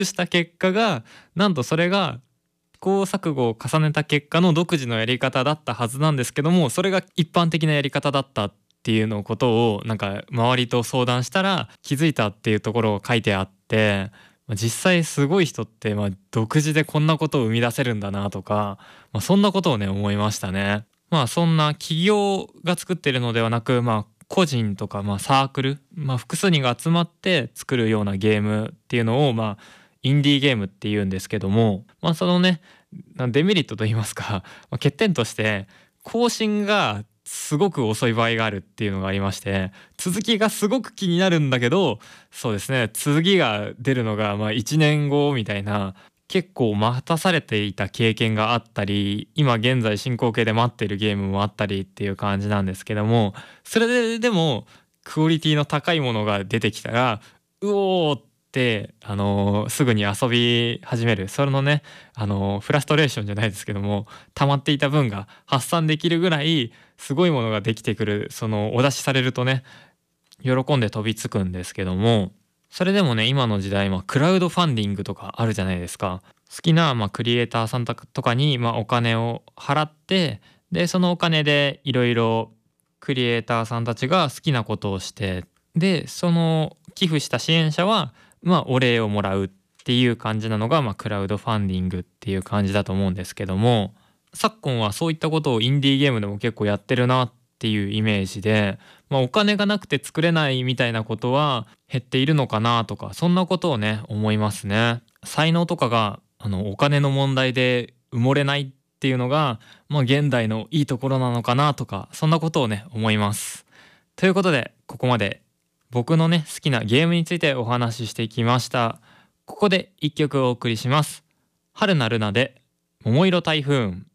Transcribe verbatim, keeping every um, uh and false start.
した結果が、なんとそれが試行錯誤を重ねた結果の独自のやり方だったはずなんですけども、それが一般的なやり方だったっていうのことをなんか周りと相談したら気づいたっていうところが書いてあって、まあ実際すごい人ってまあ独自でこんなことを生み出せるんだなとか、まあ、そんなことをね思いましたね。まあそんな企業が作ってるのではなく、まあ個人とかまあサークル、まあ、複数人が集まって作るようなゲームっていうのをまあインディーゲームっていうんですけども、まあそのねデメリットと言いますか、まあ、欠点として更新がすごく遅い場合があるっていうのがありまして、続きがすごく気になるんだけど、そうですね、次が出るのがまあいちねんごみたいな、結構待たされていた経験があったり、今現在進行形で待っているゲームもあったりっていう感じなんですけども、それででもクオリティの高いものが出てきたら、うおーって、あのーすぐに遊び始める、それのね、あのーフラストレーションじゃないですけども、溜まっていた分が発散できるぐらいすごいものができてくる、そのお出しされるとね、喜んで飛びつくんですけども、それでもね今の時代、まあ、クラウドファンディングとかあるじゃないですか。好きな、まあ、クリエイターさんとかとかに、まあ、お金を払って、でそのお金でいろいろクリエイターさんたちが好きなことをして、でその寄付した支援者は、まあ、お礼をもらうっていう感じなのが、まあ、クラウドファンディングっていう感じだと思うんですけども、昨今はそういったことをインディーゲームでも結構やってるなっていうイメージで、まあ、お金がなくて作れないみたいなことは減っているのかなとか、そんなことをね思いますね。才能とかがあのお金の問題で埋もれないっていうのが、まあ、現代のいいところなのかなとか、そんなことをね思います。ということでここまで僕のね好きなゲームについてお話ししてきました。ここで一曲お送りします。春なルナで桃色台風。